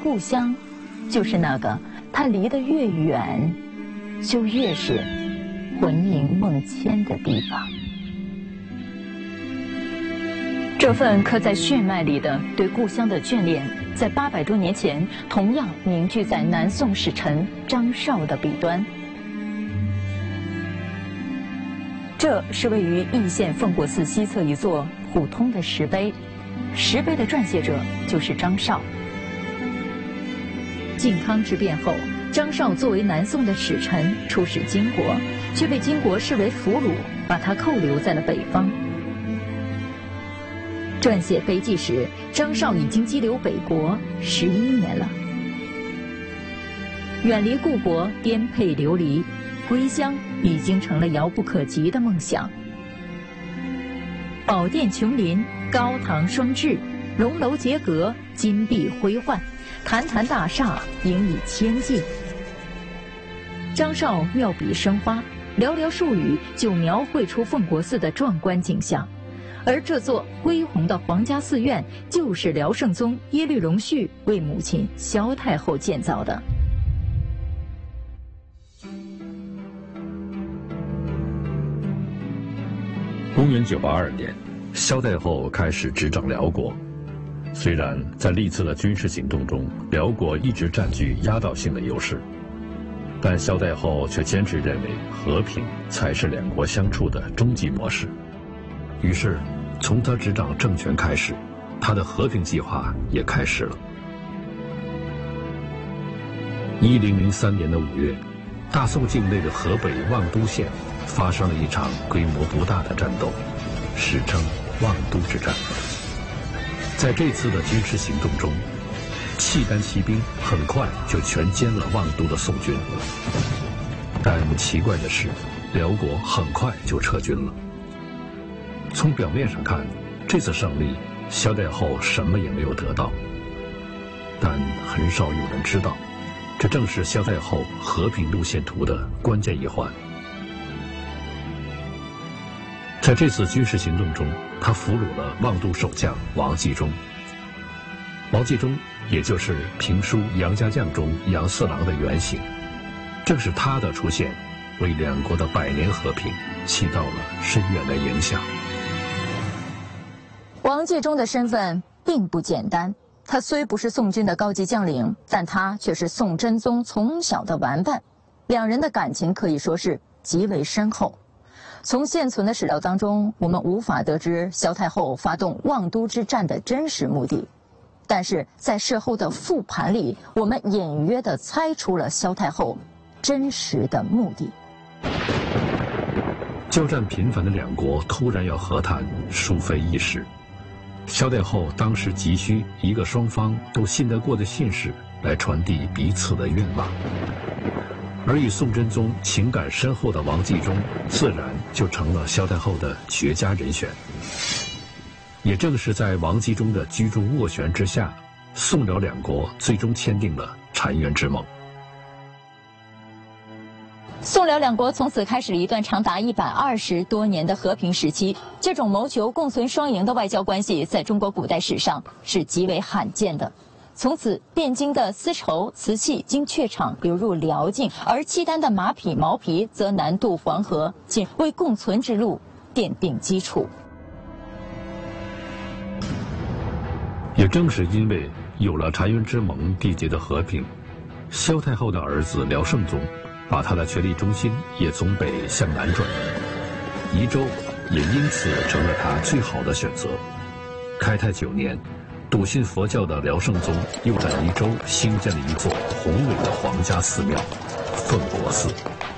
故乡，就是那个他离得越远，就越是魂萦梦牵的地方。这份刻在血脉里的对故乡的眷恋，在800多年前同样凝聚在南宋使臣张绍的笔端。这是位于易县奉国寺西侧一座普通的石碑，石碑的撰写者就是张绍。靖康之变后，张绍作为南宋的使臣出使金国，却被金国视为俘虏，把他扣留在了北方。撰写碑记时，张绍已经羁留北国11年了。远离故国，颠沛流离，归乡已经成了遥不可及的梦想。宝殿琼林，高堂双峙，龙楼结阁，金碧辉焕，坛坛大厦盈以千计。张绍妙笔生花，寥寥数语就描绘出奉国寺的壮观景象。而这座恢宏的皇家寺院，就是辽圣宗耶律隆绪为母亲萧太后建造的。 公元982年，萧太后开始执掌辽国。虽然在历次的军事行动中，辽国一直占据压倒性的优势，但萧太后却坚持认为和平才是两国相处的终极模式。于是，从他执掌政权开始，他的和平计划也开始了。1003年的5月，大宋境内的河北望都县发生了一场规模不大的战斗，史称望都之战。在这次的军事行动中，契丹骑兵很快就全歼了望都的宋军。但奇怪的是，辽国很快就撤军了。从表面上看，这次胜利，萧太后什么也没有得到。但很少有人知道，这正是萧太后和平路线图的关键一环。在这次军事行动中，他俘虏了望都守将王继忠。王继忠也就是评书《杨家将》中杨四郎的原型，正是他的出现，为两国的100年和平起到了深远的影响。 王继忠的身份并不简单，他虽不是宋军的高级将领，但他却是宋真宗从小的玩伴，两人的感情可以说是极为深厚。从现存的史料当中，我们无法得知萧太后发动望都之战的真实目的，但是在事后的复盘里，我们隐约地猜出了萧太后真实的目的。 交战频繁的两国突然要和谈，殊非易事。萧太后当时急需一个双方都信得过的信使来传递彼此的愿望，而与宋真宗情感深厚的王继忠自然就成了萧太后的绝佳人选。也正是在王继忠的居中斡旋之下，宋辽两国最终签订了澶渊之盟。 宋辽两国从此开始了一段长达120多年的和平时期。这种谋求共存双赢的外交关系，在中国古代史上是极为罕见的。从此，汴京的丝绸、瓷器经榷场流入辽境，而契丹的马匹、毛皮则南渡黄河，仅为共存之路奠定基础。 也正是因为有了澶渊之盟缔结的和平，萧太后的儿子辽圣宗把他的权力中心也从北向南转，宜州也因此成了他最好的选择。开泰9年，笃信佛教的辽圣宗又在宜州兴建了一座宏伟的皇家寺庙——奉国寺。